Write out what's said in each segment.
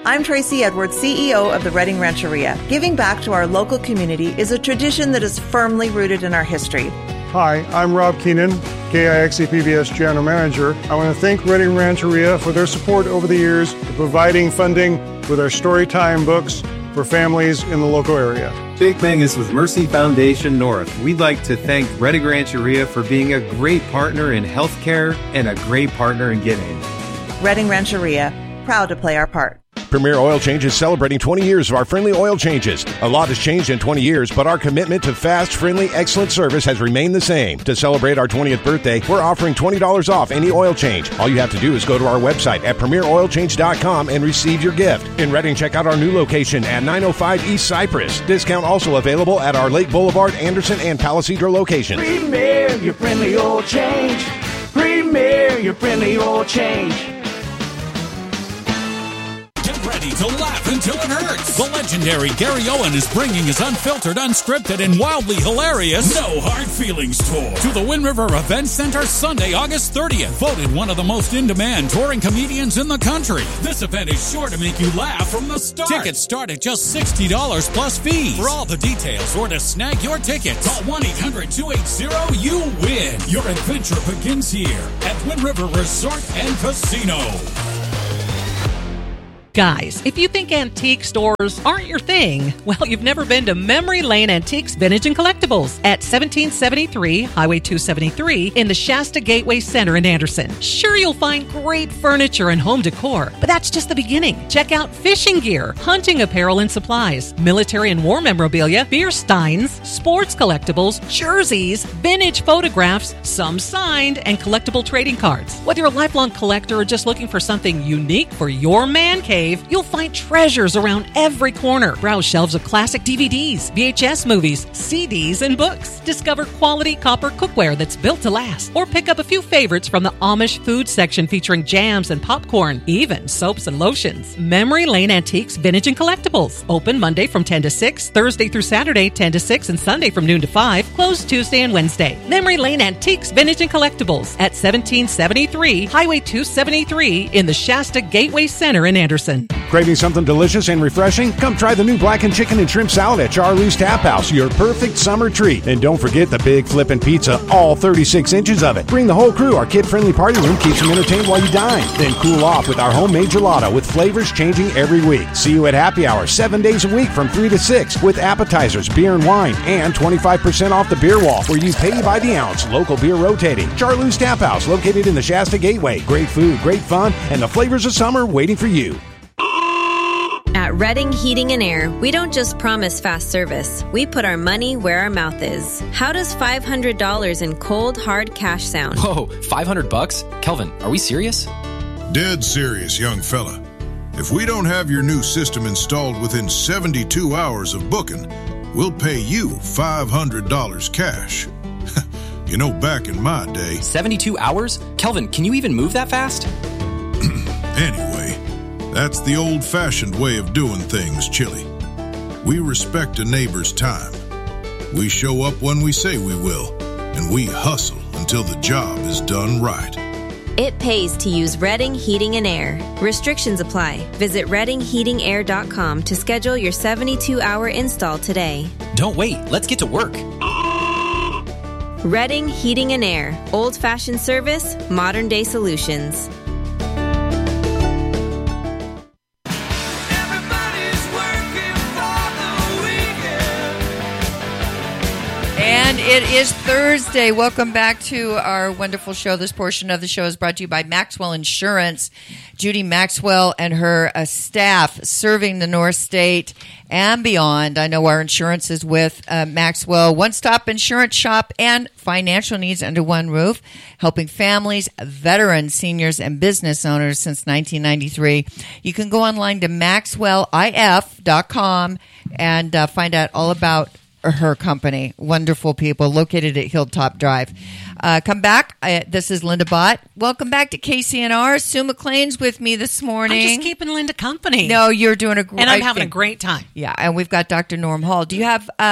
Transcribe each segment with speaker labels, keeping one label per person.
Speaker 1: I'm Tracy Edwards, CEO of the Redding Rancheria. Giving back to our local community is a tradition that is firmly rooted in our history.
Speaker 2: Hi, I'm Rob Keenan, KIXE PBS General Manager. I want to thank Redding Rancheria for their support over the years, for providing funding with our Storytime books for families in the local area.
Speaker 3: Jake Mangus with Mercy Foundation North. We'd like to thank Redding Rancheria for being a great partner in healthcare and a great partner in giving.
Speaker 1: Redding Rancheria, proud to play our part.
Speaker 4: Premier Oil Change is celebrating 20 years of our friendly oil changes. A lot has changed in 20 years, but our commitment to fast, friendly, excellent service has remained the same. To celebrate our 20th birthday, we're offering $20 off any oil change. All you have to do is go to our website at premieroilchange.com and receive your gift. In Redding, check out our new location at 905 East Cypress. Discount also available at our Lake Boulevard, Anderson, and Palisadro locations.
Speaker 5: Premier, your friendly oil change. Premier, your friendly oil change.
Speaker 6: To laugh until it hurts. The legendary Gary Owen is bringing his unfiltered, unscripted, and wildly hilarious No Hard Feelings tour to the Wind River Event Center Sunday, August 30th. Voted one of the most in-demand touring comedians in the country. This event is sure to make you laugh from the start. Tickets start at just $60 plus fees. For all the details or to snag your tickets, call 1-800-280-YOU-WIN. Your adventure begins here at Wind River Resort and Casino.
Speaker 7: Guys, if you think antique stores aren't your thing, well, you've never been to Memory Lane Antiques, Vintage, and Collectibles at 1773 Highway 273 in the Shasta Gateway Center in Anderson. Sure, you'll find great furniture and home decor, but that's just the beginning. Check out fishing gear, hunting apparel and supplies, military and war memorabilia, beer steins, sports collectibles, jerseys, vintage photographs, some signed, and collectible trading cards. Whether you're a lifelong collector or just looking for something unique for your man cave, you'll find treasures around every corner. Browse shelves of classic DVDs, VHS movies, CDs, and books. Discover quality copper cookware that's built to last. Or pick up a few favorites from the Amish food section featuring jams and popcorn, even soaps and lotions. Memory Lane Antiques, Vintage, and Collectibles. Open Monday from 10 to 6, Thursday through Saturday 10 to 6, and Sunday from noon to 5. Closed Tuesday and Wednesday. Memory Lane Antiques, Vintage, and Collectibles at 1773 Highway 273 in the Shasta Gateway Center in Anderson.
Speaker 4: Craving something delicious and refreshing? Come try the new blackened chicken and shrimp salad at Charlie's Tap House, your perfect summer treat. And don't forget the big flippin' pizza, all 36 inches of it. Bring the whole crew. Our kid-friendly party room keeps them entertained while you dine. Then cool off with our homemade gelato with flavors changing every week. See you at happy hour 7 days a week from 3 to 6 with appetizers, beer and wine, and 25% off the beer wall where you pay by the ounce. Local beer rotating. Charlie's Tap House, located in the Shasta Gateway. Great food, great fun, and the flavors of summer waiting for you.
Speaker 8: At Redding Heating and Air, we don't just promise fast service. We put our money where our mouth is. How does $500 in cold, hard cash sound?
Speaker 9: Whoa, $500? Kelvin, are we serious?
Speaker 10: Dead serious, young fella. If we don't have your new system installed within 72 hours of booking, we'll pay you $500 cash. You know, back in my day...
Speaker 9: 72 hours? Kelvin, can you even move that fast?
Speaker 10: Anyway... That's the old-fashioned way of doing things, Chili. We respect a neighbor's time. We show up when we say we will, and we hustle until the job is done right.
Speaker 8: It pays to use Redding Heating and Air. Restrictions apply. Visit ReddingHeatingAir.com to schedule your 72-hour install today.
Speaker 9: Don't wait. Let's get to work.
Speaker 8: Redding Heating and Air. Old-fashioned service, modern-day solutions.
Speaker 11: And it is Thursday. Welcome back to our wonderful show. This portion of the show is brought to you by Maxwell Insurance. Judy Maxwell and her staff serving the North State and beyond. I know our insurance is with Maxwell. One-stop insurance shop and financial needs under one roof, helping families, veterans, seniors, and business owners since 1993. You can go online to maxwellif.com and find out all about her company. Wonderful people located at Hilltop Drive. Come back. This is Linda Bott. Welcome back to KCNR. Sue McLean's with me this morning.
Speaker 7: I'm just keeping Linda company.
Speaker 11: No, you're doing a great
Speaker 7: And I'm having a great time.
Speaker 11: Yeah, and we've got Dr. Norm Hall. Do you have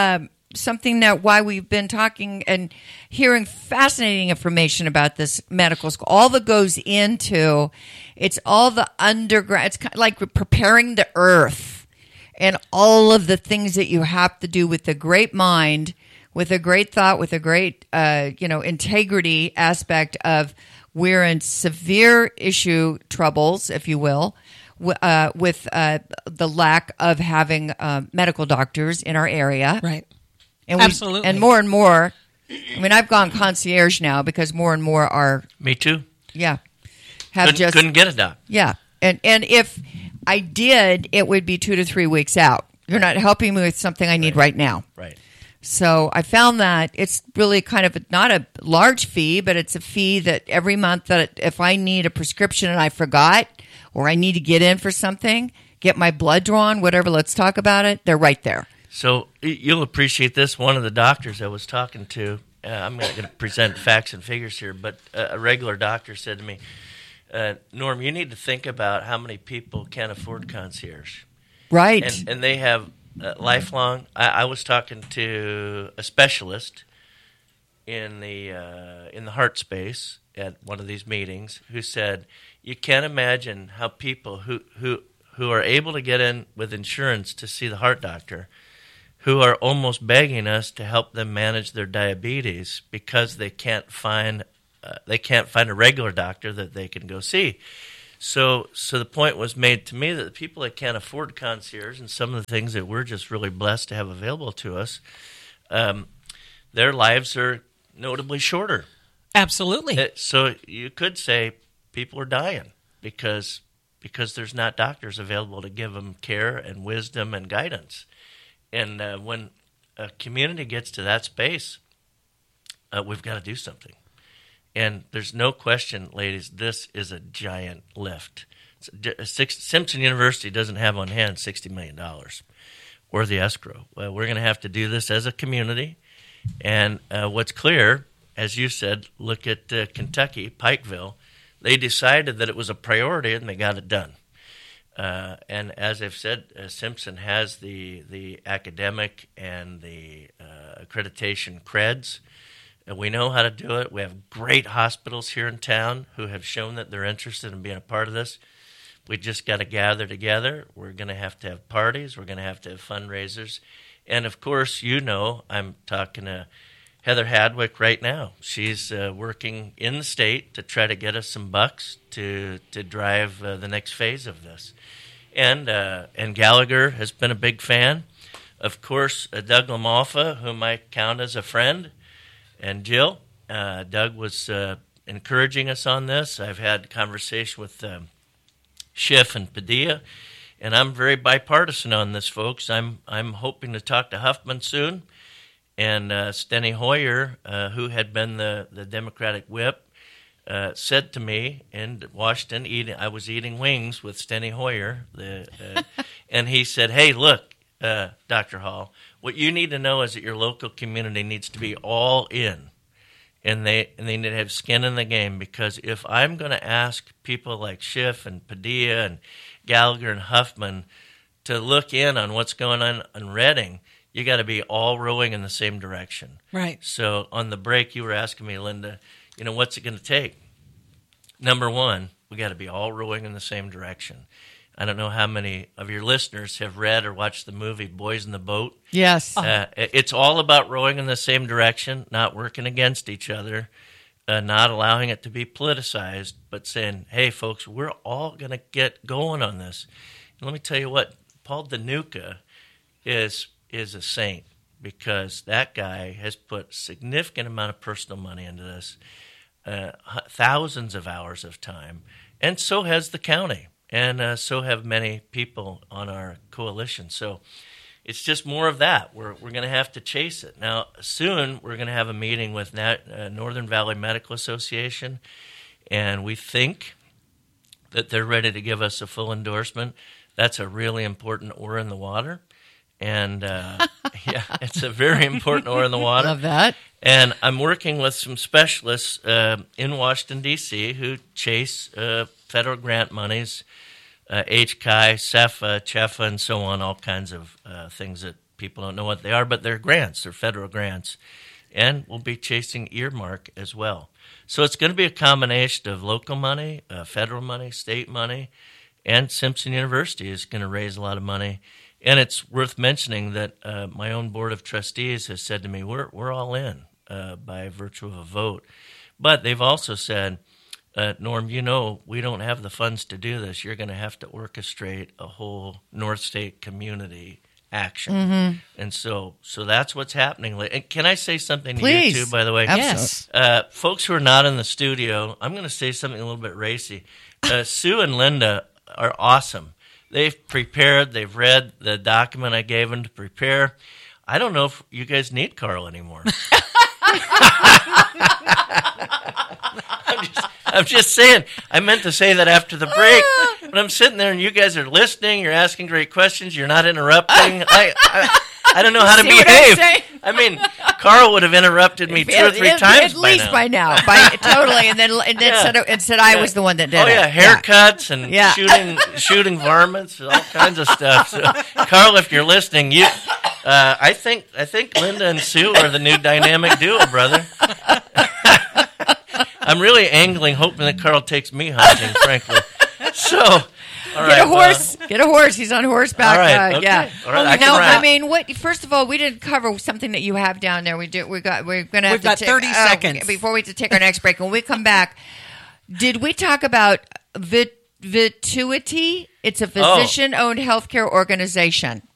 Speaker 11: something that why we've been talking and hearing fascinating information about this medical school. All that goes into it's all the underground. It's kind of like preparing the earth and all of the things that you have to do with a great mind, with a great thought, with a great integrity aspect of we're in severe issue troubles, if you will. With the lack of having medical doctors in our area.
Speaker 7: Right.
Speaker 11: And
Speaker 7: absolutely.
Speaker 11: And more. I mean, I've gone concierge now because more and more are.
Speaker 12: Me too.
Speaker 11: Yeah.
Speaker 12: Couldn't get a doc.
Speaker 11: Yeah. And if I did, it would be 2 to 3 weeks out. You're not helping me with something I need right now.
Speaker 12: Right.
Speaker 11: So I found that it's really kind of not a large fee, but it's a fee that every month that if I need a prescription and I forgot, or I need to get in for something, get my blood drawn, whatever, let's talk about it, they're right there.
Speaker 12: So you'll appreciate this. One of the doctors I was talking to, I'm not going to present facts and figures here, but a regular doctor said to me, Norm, you need to think about how many people can't afford concierge.
Speaker 11: Right.
Speaker 12: And they have lifelong. I was talking to a specialist in the heart space at one of these meetings who said, you can't imagine how people who are able to get in with insurance to see the heart doctor, who are almost begging us to help them manage their diabetes because they can't find a regular doctor that they can go see. So the point was made to me that the people that can't afford concierge and some of the things that we're just really blessed to have available to us, their lives are notably shorter.
Speaker 7: Absolutely.
Speaker 12: So you could say people are dying because there's not doctors available to give them care and wisdom and guidance. And when a community gets to that space, we've got to do something. And there's no question, ladies, this is a giant lift. Simpson University doesn't have on hand $60 million or the escrow. Well, we're going to have to do this as a community. And what's clear, as you said, look at Kentucky, Pikeville. They decided that it was a priority, and they got it done. And as I've said, Simpson has the academic and the accreditation creds. And we know how to do it. We have great hospitals here in town who have shown that they're interested in being a part of this. We just got to gather together. We're going to have parties. We're going to have fundraisers. And, of course, I'm talking to Heather Hadwick right now. She's working in the state to try to get us some bucks to drive the next phase of this. And Gallagher has been a big fan. Of course, Doug LaMalfa, whom I count as a friend, and Jill. Doug was encouraging us on this. I've had conversation with Schiff and Padilla, and I'm very bipartisan on this, folks. I'm hoping to talk to Huffman soon. And Steny Hoyer, who had been the Democratic whip, said to me in Washington, I was eating wings with Steny Hoyer, and he said, hey, look, Dr. Hall, what you need to know is that your local community needs to be all in, and they need to have skin in the game, because if I'm going to ask people like Schiff and Padilla and Gallagher and Huffman to look in on what's going on in Reading, you got to be all rowing in the same direction.
Speaker 7: Right.
Speaker 12: So on the break, you were asking me, Linda, what's it going to take? Number one, we got to be all rowing in the same direction. I don't know how many of your listeners have read or watched the movie Boys in the Boat.
Speaker 11: Yes.
Speaker 12: It's all about rowing in the same direction, not working against each other, not allowing it to be politicized, but saying, hey, folks, we're all going to get going on this. And let me tell you what, Paul DeNuca is a saint, because that guy has put significant amount of personal money into this, thousands of hours of time, and so has the county, and so have many people on our coalition. So it's just more of that. We're going to have to chase it. Now, soon we're going to have a meeting with Northern Valley Medical Association, and we think that they're ready to give us a full endorsement. That's a really important oar in the water. And, yeah, it's a very important oar in the water.
Speaker 11: Love that.
Speaker 12: And I'm working with some specialists in Washington, D.C., who chase federal grant monies, HCI, CEFA, CHEFA, and so on, all kinds of things that people don't know what they are, but they're grants. They're federal grants. And we'll be chasing Earmark as well. So it's going to be a combination of local money, federal money, state money, and Simpson University is going to raise a lot of money. And it's worth mentioning that my own board of trustees has said to me, we're all in by virtue of a vote. But they've also said, Norm, we don't have the funds to do this. You're going to have to orchestrate a whole North State community action. Mm-hmm. And so that's what's happening. And can I say something to you too, by the way?
Speaker 11: Yes.
Speaker 12: Folks who are not in the studio, I'm going to say something a little bit racy. Sue and Linda are awesome. They've prepared. They've read the document I gave them to prepare. I don't know if you guys need Carl anymore. I'm just saying. I meant to say that after the break, but I'm sitting there and you guys are listening. You're asking great questions. You're not interrupting. I don't know how to behave. I mean, Carl would have interrupted me 2 or 3 times
Speaker 11: at least by now. Totally, and then said I was the one that did it.
Speaker 12: Oh yeah, haircuts and shooting varmints, all kinds of stuff. So, Carl, if you're listening, I think Linda and Sue are the new dynamic duo, brother. I'm really angling, hoping that Carl takes me hunting, frankly. So, all right.
Speaker 11: Get a horse. He's on horseback.
Speaker 12: All right. Okay.
Speaker 11: Yeah.
Speaker 12: All right.
Speaker 11: I mean, first of all, we didn't cover something that you have down there. We're going to have
Speaker 7: We've got 30 seconds
Speaker 11: before we take our next break. When we come back, did we talk about Vituity? It's a physician-owned healthcare organization.